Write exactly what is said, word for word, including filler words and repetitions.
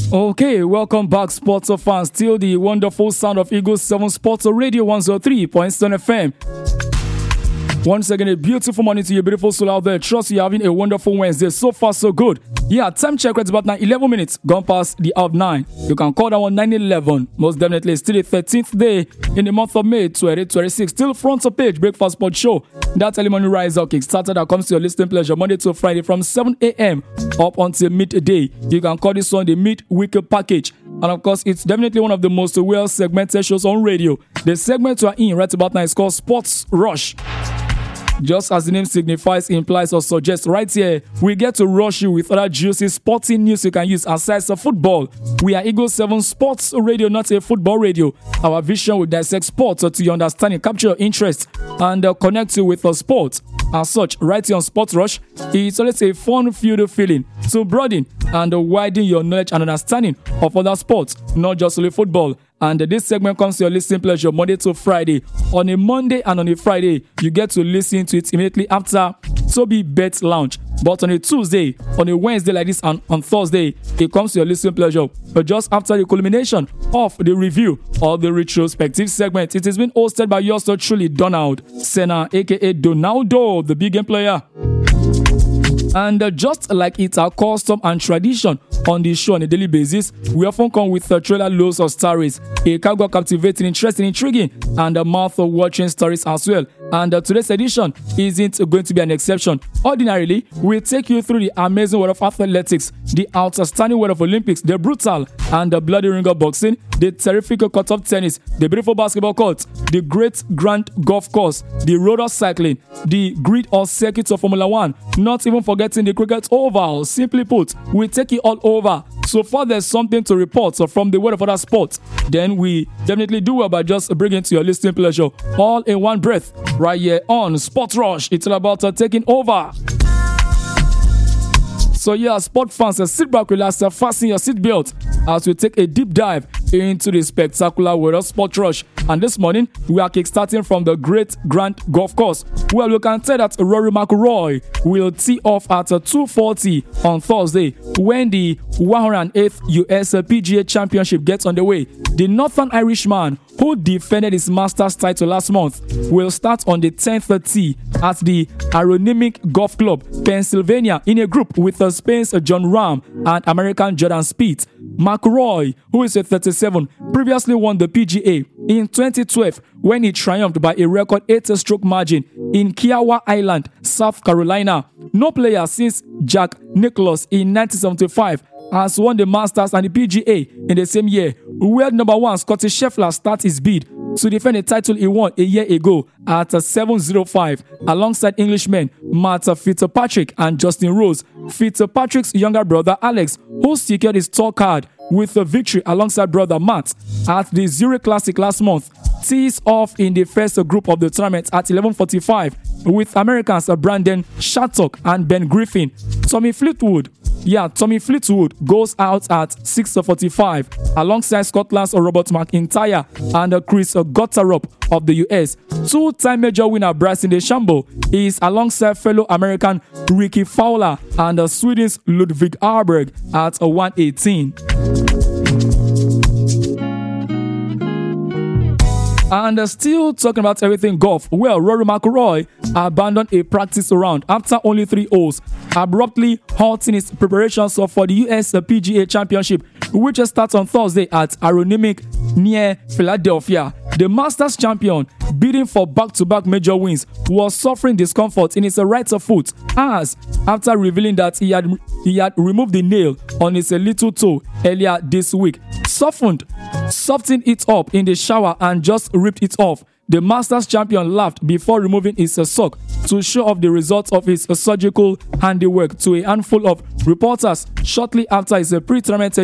Okay, welcome back, sports fans. Still the wonderful sound of Eagles seven Sports Radio one oh three point seven F M. Once again, a beautiful morning to you, beautiful soul out there. Trust you're having a wonderful Wednesday. So far, so good. Yeah, time check, it's about nine eleven minutes, gone past the hour of nine. You can call that one nine eleven. Most definitely, still the thirteenth day in the month of May twenty twenty-six. Still front of page, Breakfast Sport Show. That early morning rise up kick started that comes to your listening pleasure Monday to Friday from seven a.m. up until midday. You can call this one the midweek package. And of course, it's definitely one of the most well segmented shows on radio. The segment we are in right about now is called Sports Rush. Just as the name signifies, implies or suggests, right here, we get to rush you with other juicy sporting news you can use aside from football. We are Eagle seven Sports Radio, not a football radio. Our vision will dissect sports to your understanding, capture your interest, and uh, connect you with the sport. As such, right here on Sports Rush, it's always a fun-filled feeling to broaden and uh, widen your knowledge and understanding of other sports, not just only football. And this segment comes to your listening pleasure Monday to Friday. On a Monday and on a Friday, you get to listen to it immediately after Toby Bet Lounge. But on a Tuesday, on a Wednesday like this, and on Thursday, it comes to your listening pleasure. But just after the culmination of the review of the retrospective segment, it has been hosted by yours so truly, Donald Senna, aka Donaldo, the big game player. And uh, just like it's our custom and tradition on the show on a daily basis, we often come with a trailer loads of stories, a cargo captivating, interesting, intriguing, and a mouth-watering stories as well. And uh, today's edition isn't going to be an exception. Ordinarily, we take you through the amazing world of athletics, the outstanding world of Olympics, the brutal and the bloody ring of boxing, the terrific court of tennis, the beautiful basketball court, the great grand golf course, the road of cycling, the grid or circuits of Formula One, not even forgetting the cricket oval. Simply put, we take it all over. So far, there's something to report so from the world of other sports. Then we definitely do well by just bringing to your listening pleasure all in one breath right here on Sports Rush. It's all about uh, taking over. So yeah, sport fans, uh, sit back, relax, uh, fasten your seatbelt as we take a deep dive into the spectacular world of Sport Rush. And this morning, we are kickstarting from the Great Grand Golf Course, where we can tell that Rory McIlroy will tee off at uh, two forty on Thursday when the one hundred eighth U S P G A Championship gets underway. The Northern Irishman, who defended his Masters title last month, will start on the tenth tee at the Aerodynamic Golf Club, Pennsylvania, in a group with uh, Spain's John Rahm and American Jordan Spieth. McIlroy, who is a thirty-seven, previously won the P G A in twenty twelve when he triumphed by a record eight-stroke margin in Kiowa Island, South Carolina. No player since Jack Nicklaus in nineteen seventy-five has won the Masters and the P G A in the same year. World number one Scottie Scheffler starts his bid to defend a title he won a year ago at seven oh five alongside Englishmen Matt Fitzpatrick and Justin Rose. Fitzpatrick's younger brother Alex, who secured his tour card with a victory alongside brother Matt at the Zurich Classic last month, tees off in the first group of the tournament at eleven forty-five with Americans Brandon Shattuck and Ben Griffin. Tommy Fleetwood Yeah, Tommy Fleetwood goes out at six forty-five alongside Scotland's Robert McIntyre and Chris Gotterup of the U S. Two-time major winner Bryson DeChambeau is alongside fellow American Ricky Fowler and Sweden's Ludvig Åberg at one eighteen. And uh, still talking about everything golf, well, Rory McIlroy abandoned a practice round after only three holes, abruptly halting his preparations for the U S P G A Championship, which starts on Thursday at Aerodynamic near Philadelphia. The Masters champion, bidding for back-to-back major wins, was suffering discomfort in his right foot as, after revealing that he had he had removed the nail on his little toe earlier this week, softened, softened it up in the shower and just ripped it off. The Masters champion laughed before removing his uh, sock to show off the results of his uh, surgical handiwork to a handful of reporters shortly after his uh, pre-tournament